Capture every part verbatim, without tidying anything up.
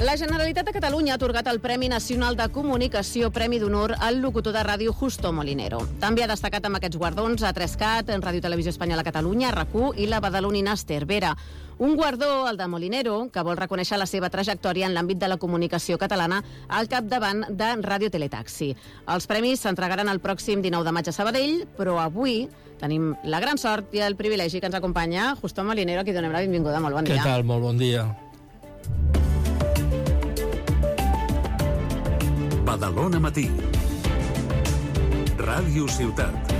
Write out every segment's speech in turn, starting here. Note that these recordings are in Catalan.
La Generalitat de Catalunya ha atorgat el Premi Nacional de Comunicació Premi d'Honor al locutor de ràdio Justo Molinero. També ha destacat amb aquests guardons a tres cat, en Ràdio Televisió Espanyola Catalunya, R A C U i la badalonina Esther Vera. Un guardó, el de Molinero, que vol reconèixer la seva trajectòria en l'àmbit de la comunicació catalana al capdavant de Ràdio Teletaxi. Els premis s'entregaran el pròxim dinou de maig a Sabadell, però avui tenim la gran sort i el privilegi que ens acompanya Justo Molinero, a qui donem la benvinguda. Molt bon dia. Què tal? Molt bon dia. Badalona Matí. Ràdio Ciutat.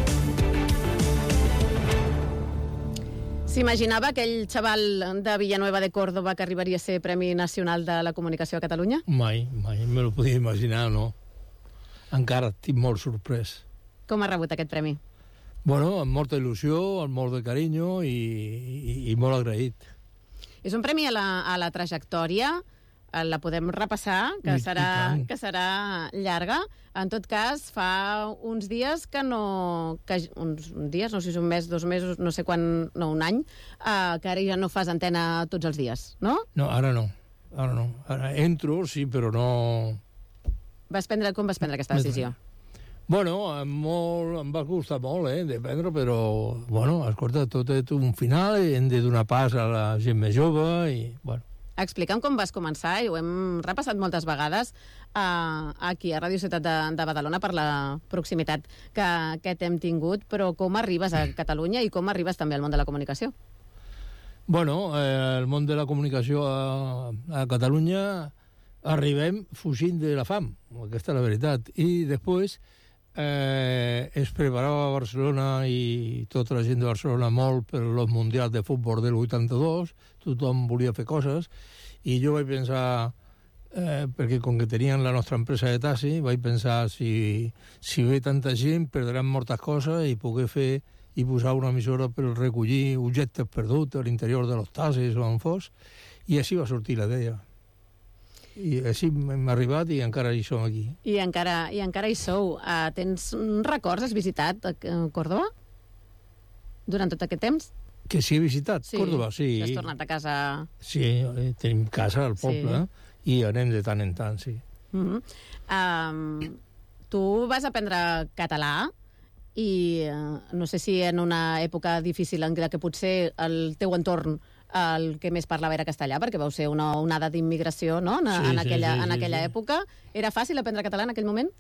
S'imaginava aquell xaval de Villanueva de Córdoba que arribaria a ser Premi Nacional de la Comunicació a Catalunya? Mai, mai me lo podia imaginar, no. Encara estic molt sorprès. Com ha rebut aquest premi? Bueno, amb molta il·lusió, amb molt de carinyo i, i, i molt agraït. És un premi a la, a la trajectòria, la podem repassar, que serà, que serà llarga. En tot cas, fa uns dies que no... Que, uns dies, no sé si és un mes, dos mesos, no sé quan... No, un any, eh, que ara ja no fas antena tots els dies, no? No, ara no. Ara no. Ara entro, sí, però no... Vas prendre, com vas prendre aquesta decisió? Bueno, molt, em va costar molt, eh, de prendre, però, bueno, escolta, tot és un final, hem de donar pas a la gent més jove i, bueno... Explica'm com vas començar, i ho hem repassat moltes vegades eh, aquí a Ràdio Ciutat de, de Badalona per la proximitat que, que t'hem tingut, però com arribes a Catalunya i com arribes també al món de la comunicació? Bueno, eh, el món de la comunicació a, a Catalunya arribem fugint de la fam, aquesta és la veritat, i després eh, es preparava a Barcelona i tota la gent de Barcelona molt per los mundials de futbol del vuitanta-dos, tothom volia fer coses, i jo vaig pensar, eh, perquè com que tenien la nostra empresa de taxi, vaig pensar, si, si ve tanta gent, perdran moltes coses i poder fer i posar una emissora per recollir objectes perduts a l'interior de los taxis o on fos, i així va sortir la idea. I així hem arribat i encara hi som aquí. I encara, i encara hi sou. Uh, tens records? Has visitat uh, Córdoba durant tot aquest temps? Que sí he visitat sí. Córdoba, sí. Has tornat a casa? Sí, tenim casa al poble, sí. I anem de tant en tant, sí. Mm-hmm. um, tu vas aprendre català i uh, no sé si en una època difícil en què potser el teu entorn el que més parlava era castellà, perquè vau ser una onada d'immigració, no?, en, sí, en aquella, sí, sí, en aquella sí, època. Era fàcil aprendre català en aquell moment?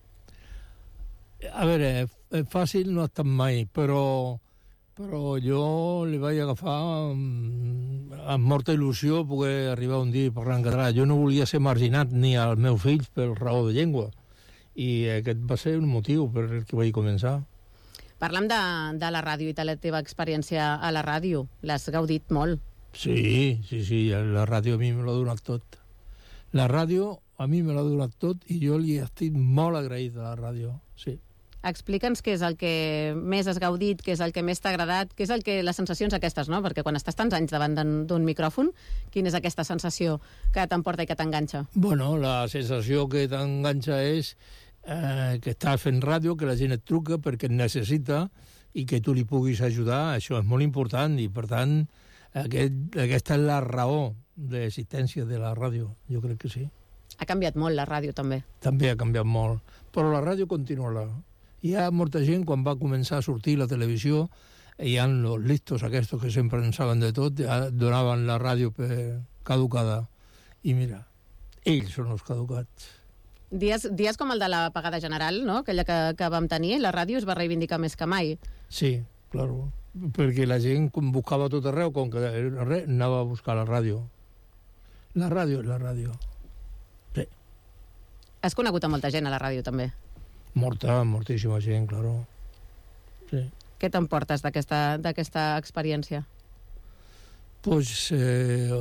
A veure, fàcil no ha estat mai, però, però jo li vaig agafar amb, amb molta il·lusió poder arribar un dia a parlar en català. Jo no volia ser marginat ni als meus fills per raó de llengua, i aquest va ser un motiu per el que vaig començar. Parlem de, de la ràdio i de la teva experiència a la ràdio. L'has gaudit molt. Sí, sí, sí, la ràdio a mi me l'ha donat tot. La ràdio a mi me l'ha donat tot i jo li estic molt agraït a la ràdio, sí. Explica'ns què és el que més has gaudit, què és el que més t'ha agradat, què és el que, les sensacions aquestes, no? Perquè quan estàs tants anys davant d'un micròfon, quina és aquesta sensació que t'emporta i que t'enganxa? Bueno, la sensació que t'enganxa és eh, que estàs fent ràdio, que la gent et truca perquè et necessita i que tu li puguis ajudar, això és molt important i, per tant, Aquest, aquesta és la raó d'existència de la ràdio, jo crec que sí. Ha canviat molt la ràdio, també. També ha canviat molt, però la ràdio continuarà. Hi ha molta gent, quan va començar a sortir la televisió, hi ha els listos aquests que sempre en saben de tot, donaven la ràdio per caducada. I mira, ells són els caducats. Dies, dies com el de l'apagada general, no?, aquella que, que vam tenir, la ràdio es va reivindicar més que mai. Sí, claro, perquè la gent buscava tot arreu, com que res, anava a buscar la ràdio. La ràdio és la ràdio. Sí. Has conegut a molta gent a la ràdio, també? Molta, moltíssima gent, claro. Sí. Què t'emportes d'aquesta d'aquesta experiència? Pues, eh,